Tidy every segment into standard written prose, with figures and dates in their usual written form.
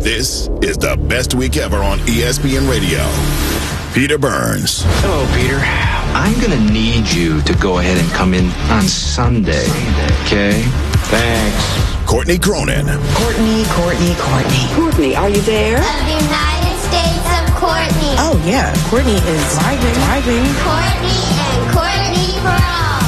This is the best week ever on ESPN Radio. Peter Burns. Hello, Peter. I'm going to need you to go ahead and come in on Sunday. Okay? Thanks. Courtney Cronin. Courtney. Courtney, are you there? Of the United States of Courtney. Oh, yeah. Courtney is driving. Courtney and Courtney for all.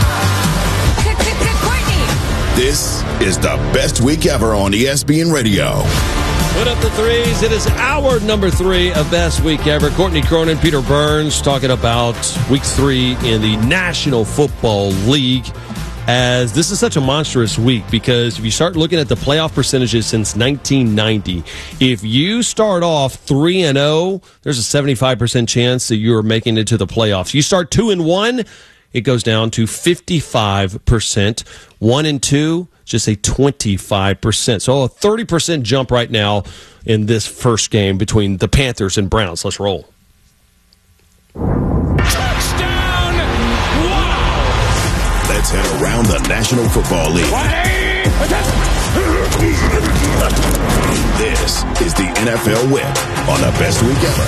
Courtney! This is the best week ever on ESPN Radio. Put up the threes. It is our number 3 of Best Week Ever. Courtney Cronin, Peter Burns talking about Week 3 in the National Football League. As this is such a monstrous week because if you start looking at the playoff percentages since 1990, if you start off 3-0, there's a 75% chance that you're making it to the playoffs. You start 2-1, it goes down to 55%. 1-2, just a 25%. So a 30% jump right now in this first game between the Panthers and Browns. Let's roll. Touchdown! Wow! Let's head around the National Football League. This is the NFL Whip on the best week ever.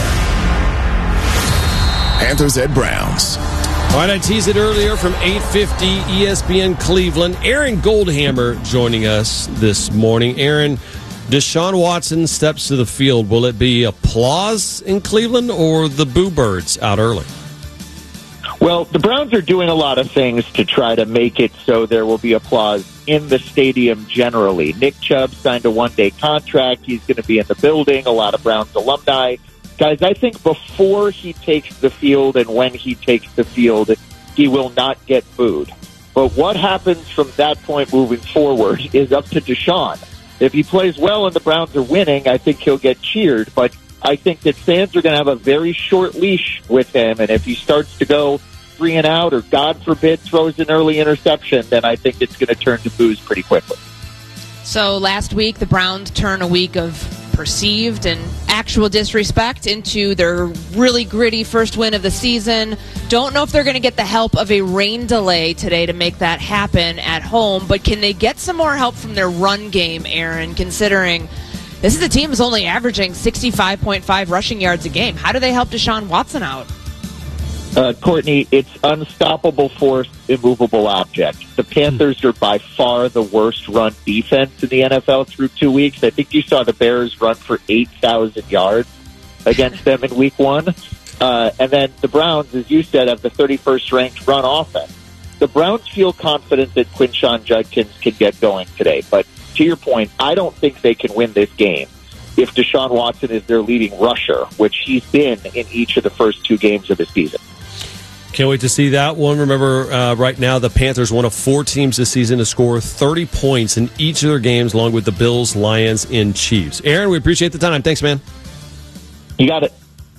Panthers at Browns. All right, I teased it earlier from 8:50 ESPN Cleveland. Aaron Goldhammer joining us this morning. Aaron, Deshaun Watson steps to the field. Will it be applause in Cleveland or the Boo Birds out early? Well, the Browns are doing a lot of things to try to make it so there will be applause in the stadium generally. Nick Chubb signed a one-day contract. He's going to be in the building. A lot of Browns alumni. Guys, I think before he takes the field and when he takes the field, he will not get booed. But what happens from that point moving forward is up to Deshaun. If he plays well and the Browns are winning, I think he'll get cheered. But I think that fans are going to have a very short leash with him. And if he starts to go 3 and out or, God forbid, throws an early interception, then I think it's going to turn to boos pretty quickly. So last week, the Browns turn a week of perceived and actual disrespect into their really gritty first win of the season. Don't know if they're going to get the help of a rain delay today to make that happen at home, but can they get some more help from their run game, Aaron, considering this is a team that's only averaging 65.5 rushing yards a game? How do they help Deshaun Watson out? Courtney, it's unstoppable force, immovable object. The Panthers are by far the worst run defense in the NFL through 2 weeks. I think you saw the Bears run for 8,000 yards against them in week 1. And then the Browns, as you said, have the 31st ranked run offense. The Browns feel confident that Quinshon Judkins can get going today. But to your point, I don't think they can win this game if Deshaun Watson is their leading rusher, which he's been in each of the first 2 games of the season. Can't wait to see that one. Remember, right now, the Panthers, one of 4 teams this season to score 30 points in each of their games, along with the Bills, Lions, and Chiefs. Aaron, we appreciate the time. Thanks, man. You got it.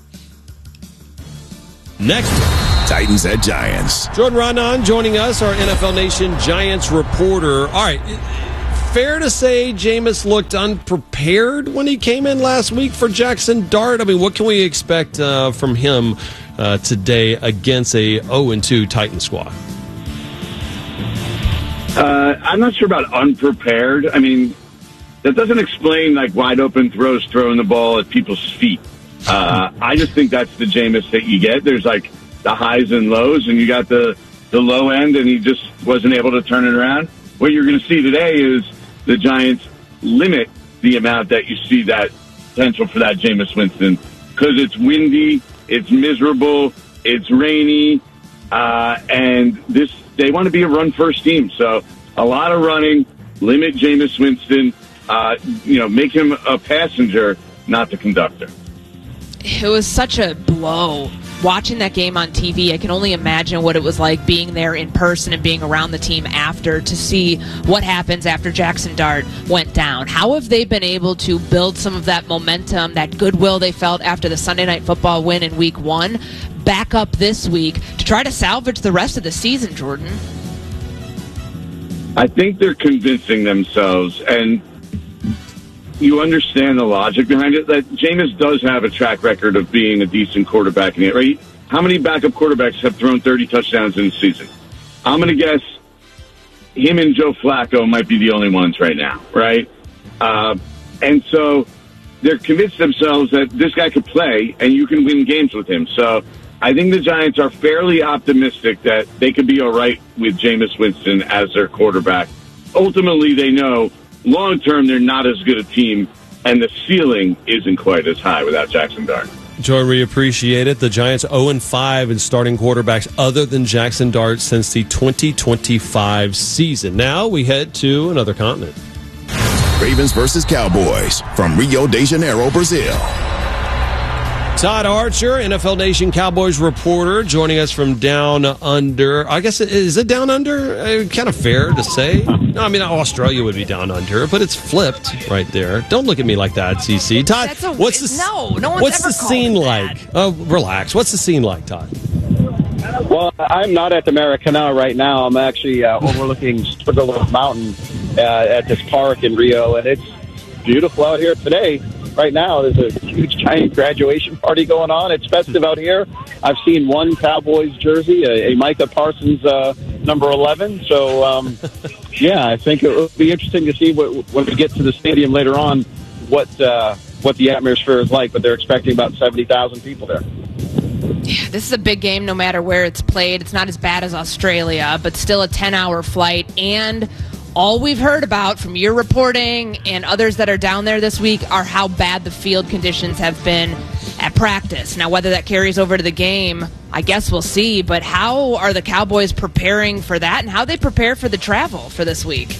Next, Titans at Giants. Jordan Raanan joining us, our NFL Nation Giants reporter. All right, fair to say Jameis looked unprepared when he came in last week for Jackson Dart? I mean, what can we expect from him today against a 0-2 Titan squad? I'm not sure about unprepared. I mean, that doesn't explain like wide open throws, throwing the ball at people's feet. I just think that's the Jameis that you get. There's like the highs and lows, and you got the low end, and he just wasn't able to turn it around. What you're going to see today is the Giants limit the amount that you see that potential for that Jameis Winston because it's windy, it's miserable, it's rainy, and they want to be a run-first team. So a lot of running, limit Jameis Winston, make him a passenger, not the conductor. It was such a blow. Watching that game on TV, I can only imagine what it was like being there in person and being around the team after to see what happens after Jackson Dart went down. How have they been able to build some of that momentum, that goodwill they felt after the Sunday Night Football win in Week 1, back up this week to try to salvage the rest of the season, Jordan? I think they're convincing themselves, and you understand the logic behind it, that Jameis does have a track record of being a decent quarterback in it, right? How many backup quarterbacks have thrown 30 touchdowns in the season? I'm going to guess him and Joe Flacco might be the only ones right now, right? And so they're convinced themselves that this guy could play and you can win games with him. So I think the Giants are fairly optimistic that they could be all right with Jameis Winston as their quarterback. Ultimately, they know long-term they're not as good a team, and the ceiling isn't quite as high without Jackson Dart. Joy, we appreciate it. The Giants 0-5 in starting quarterbacks other than Jackson Dart since the 2025 season. Now we head to another continent. Ravens versus Cowboys from Rio de Janeiro, Brazil. Todd Archer, NFL Nation Cowboys reporter, joining us from down under. I guess, is it down under? Kind of fair to say. No, I mean, Australia would be down under, but it's flipped right there. Don't look at me like that, CC. Todd, what's the scene like? Relax. What's the scene like, Todd? Well, I'm not at the Maracana right now. I'm actually overlooking Sugarloaf Mountain at this park in Rio, and it's beautiful out here today. Right now, there's a huge, giant graduation party going on. It's festive out here. I've seen one Cowboys jersey, a Micah Parsons number 11. So, yeah, I think it will be interesting to see when we get to the stadium later on what the atmosphere is like. But they're expecting about 70,000 people there. Yeah, this is a big game no matter where it's played. It's not as bad as Australia, but still a 10-hour flight. And all we've heard about from your reporting and others that are down there this week are how bad the field conditions have been at practice. Now, whether that carries over to the game, I guess we'll see. But how are the Cowboys preparing for that, and how they prepare for the travel for this week?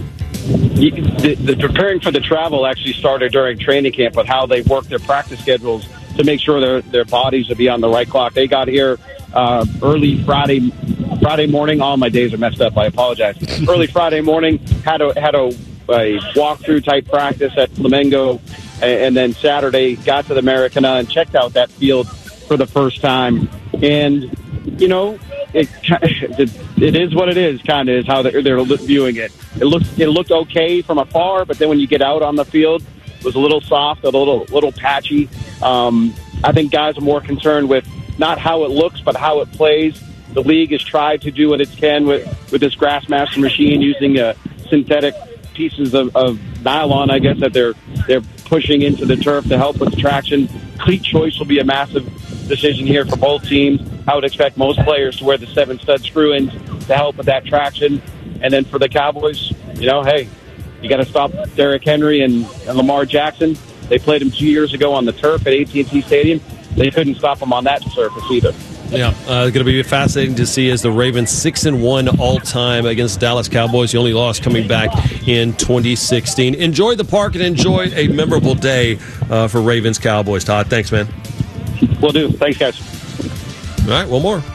The preparing for the travel actually started during training camp with how they work their practice schedules to make sure their bodies will be on the right clock. They got here early Friday morning. All my days are messed up. I apologize. Early Friday morning, had a walkthrough type practice at Flamengo, and then Saturday got to the Maracana and checked out that field for the first time. And you know, it is what it is. Kind of is how they're viewing it. It looked okay from afar, but then when you get out on the field, it was a little soft, a little patchy. I think guys are more concerned with not how it looks, but how it plays. The league has tried to do what it can with this Grassmaster machine using synthetic pieces of nylon, I guess, that they're pushing into the turf to help with traction. Cleat choice will be a massive decision here for both teams. I would expect most players to wear the 7-stud screw-ins to help with that traction. And then for the Cowboys, hey, you got to stop Derrick Henry and Lamar Jackson. They played him 2 years ago on the turf at AT&T Stadium. They couldn't stop him on that surface either. Yeah, going to be fascinating to see as the Ravens 6-1 all-time against Dallas Cowboys. The only loss coming back in 2016. Enjoy the park and enjoy a memorable day for Ravens Cowboys. Todd, thanks, man. Will do. Thanks, guys. All right, one more.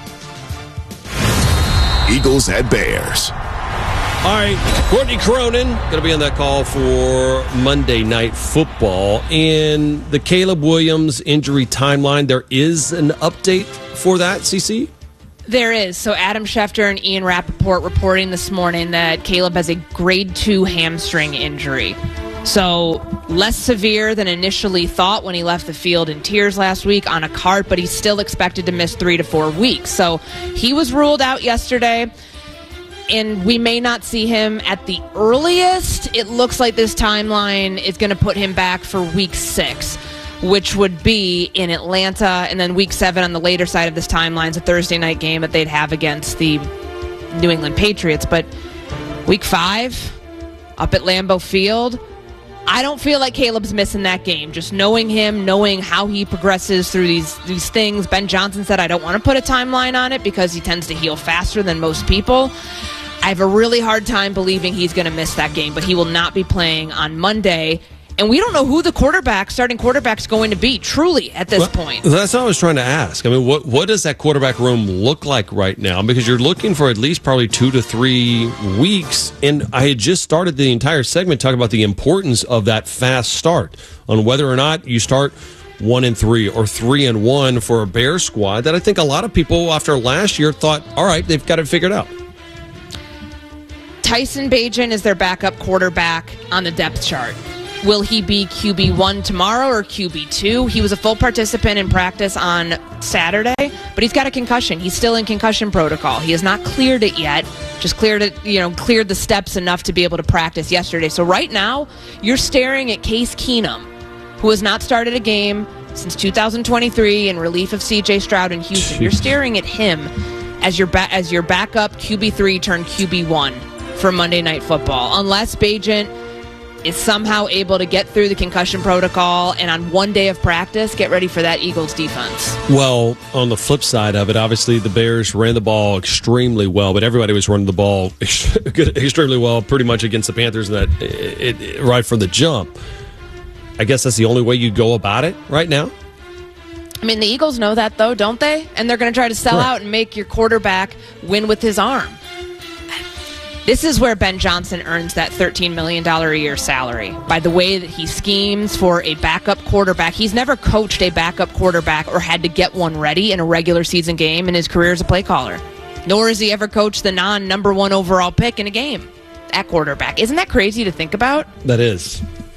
Eagles at Bears. All right, Courtney Cronin going to be on that call for Monday Night Football. In the Caleb Williams injury timeline, there is an update for that, CC? There is. So Adam Schefter and Ian Rappaport reporting this morning that Caleb has a grade 2 hamstring injury. So less severe than initially thought when he left the field in tears last week on a cart, but he's still expected to miss 3 to 4 weeks. So he was ruled out yesterday. And we may not see him at the earliest. It looks like this timeline is going to put him back for week 6, which would be in Atlanta. And then week 7 on the later side of this timeline is a Thursday night game that they'd have against the New England Patriots. But week 5, up at Lambeau Field, I don't feel like Caleb's missing that game. Just knowing him, knowing how he progresses through these things. Ben Johnson said, I don't want to put a timeline on it because he tends to heal faster than most people. I have a really hard time believing he's going to miss that game, but he will not be playing on Monday. And we don't know who the starting quarterback's going to be, truly, at this point. That's what I was trying to ask. I mean, what does that quarterback room look like right now? Because you're looking for at least probably 2 to 3 weeks. And I had just started the entire segment talking about the importance of that fast start on whether or not you start 1-3 or 3-1 for a Bears squad that I think a lot of people after last year thought, all right, they've got it figured out. Tyson Bagent is their backup quarterback on the depth chart. Will he be QB1 tomorrow or QB2? He was a full participant in practice on Saturday, but he's got a concussion. He's still in concussion protocol. He has not cleared it yet. Just cleared the steps enough to be able to practice yesterday. So right now, you're staring at Case Keenum, who has not started a game since 2023 in relief of C.J. Stroud in Houston. You're staring at him as your backup QB3 turned QB1 for Monday Night Football. Unless Bagent is somehow able to get through the concussion protocol and on one day of practice, get ready for that Eagles defense. Well, on the flip side of it, obviously the Bears ran the ball extremely well, but everybody was running the ball extremely well pretty much against the Panthers right from the jump. I guess that's the only way you go about it right now. I mean, the Eagles know that, though, don't they? And they're going to try to sell out and make your quarterback win with his arm. This is where Ben Johnson earns that $13 million a year salary, by the way that he schemes for a backup quarterback. He's never coached a backup quarterback or had to get one ready in a regular season game in his career as a play caller. Nor has he ever coached the non-number one overall pick in a game at quarterback. Isn't that crazy to think about? That is.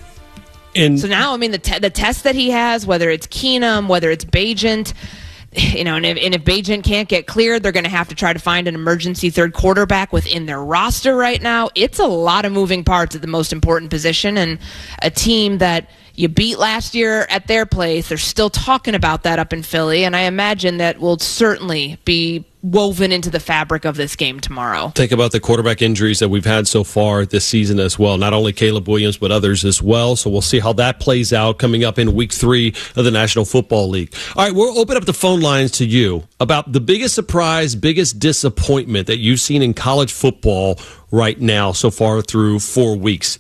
So now, I mean, the test that he has, whether it's Keenum, whether it's Bagent, and if Bagent can't get cleared, they're going to have to try to find an emergency third quarterback within their roster right now. It's a lot of moving parts at the most important position, and a team that you beat last year at their place, they're still talking about that up in Philly, and I imagine that will certainly be woven into the fabric of this game tomorrow. Think about the quarterback injuries that we've had so far this season as well. Not only Caleb Williams, but others as well. So we'll see how that plays out coming up in week 3 of the National Football League. All right, we'll open up the phone lines to you about the biggest surprise, biggest disappointment that you've seen in college football right now so far through 4 weeks.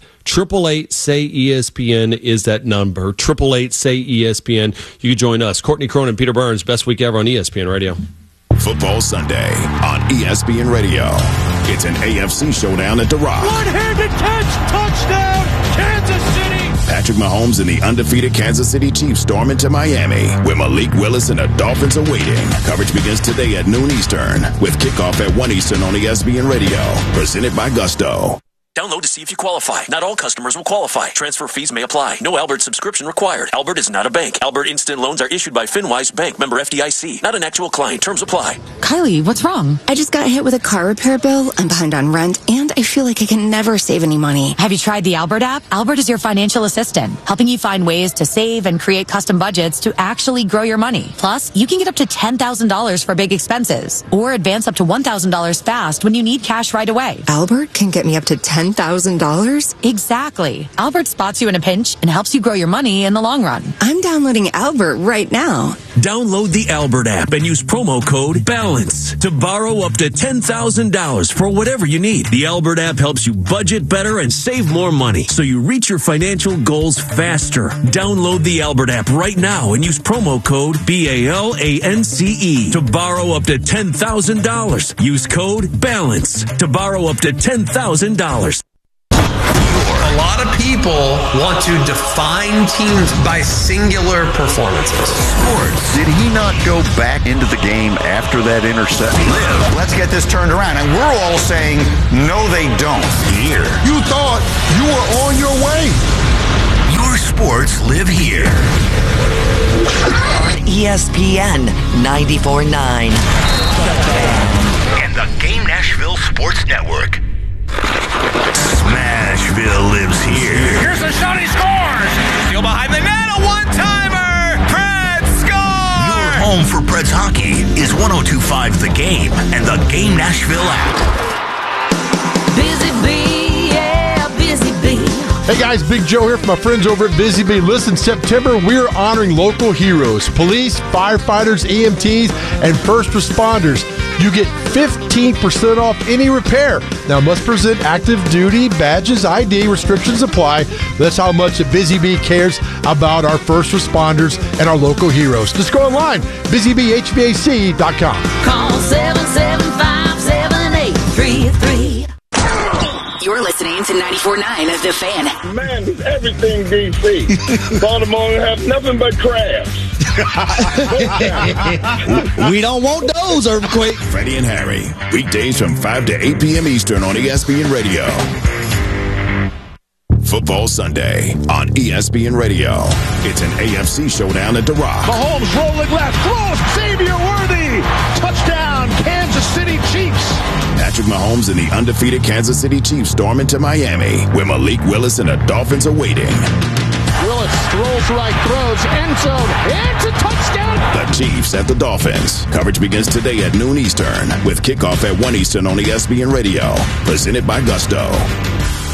888-SAY-ESPN is that number. 888-SAY-ESPN. You can join us. Courtney Cronin, Peter Burns, best week ever on ESPN Radio. Football Sunday on ESPN Radio. It's an AFC showdown at The Rock. One-handed catch, touchdown, Kansas City. Patrick Mahomes and the undefeated Kansas City Chiefs storm into Miami, where Malik Willis and the Dolphins are waiting. Coverage begins today at noon Eastern, with kickoff at 1 Eastern on ESPN Radio. Presented by Gusto. Download to see if you qualify. Not all customers will qualify. Transfer fees may apply. No Albert subscription required. Albert is not a bank. Albert Instant Loans are issued by FinWise Bank, member FDIC. Not an actual client. Terms apply. Kylie, what's wrong? I just got hit with a car repair bill. I'm behind on rent, and I feel like I can never save any money. Have you tried the Albert app? Albert is your financial assistant, helping you find ways to save and create custom budgets to actually grow your money. Plus, you can get up to $10,000 for big expenses, or advance up to $1,000 fast when you need cash right away. Albert can get me up to $10,000? Exactly. Albert spots you in a pinch and helps you grow your money in the long run. I'm downloading Albert right now. Download the Albert app and use promo code BALANCE to borrow up to $10,000 for whatever you need. The Albert app helps you budget better and save more money, so you reach your financial goals faster. Download the Albert app right now and use promo code BALANCE to borrow up to $10,000. Use code BALANCE to borrow up to $10,000. A lot of people want to define teams by singular performances. Sports. Did he not go back into the game after that interception? Let's get this turned around. And we're all saying, no, they don't. Here. You thought you were on your way. Your sports live here. On ESPN 94.9. And the Game Nashville Sports Network. Smashville lives here. Here's a shot, he scores! Still behind the net, a one-timer! Preds score! Your home for Preds hockey is 102.5 The Game and the Game Nashville app. Busy Bee, yeah, Busy Bee. Hey guys, Big Joe here from my friends over at Busy Bee. Listen, September, we're honoring local heroes, police, firefighters, EMTs, and first responders. You get 15% off any repair. Now, must present active duty badges, ID, restrictions apply. That's how much Busy Bee cares about our first responders and our local heroes. Just go online, busybeehvac.com. Call 775-7833. You're listening to 94.9 The Fan. Man, everything DC. Baltimore have nothing but crabs. We don't want those, Earthquake. Freddie and Harry, weekdays from 5 to 8 p.m. Eastern on ESPN Radio. Football Sunday on ESPN Radio. It's an AFC showdown at The Rock. Mahomes rolling left, throws, Xavier Worthy. Touchdown, Kansas City Chiefs. Patrick Mahomes and the undefeated Kansas City Chiefs storm into Miami, where Malik Willis and the Dolphins are waiting. Willis throws strike throws, end zone, it's a touchdown. The Chiefs at the Dolphins. Coverage begins today at noon Eastern with kickoff at 1 Eastern on ESPN Radio. Presented by Gusto.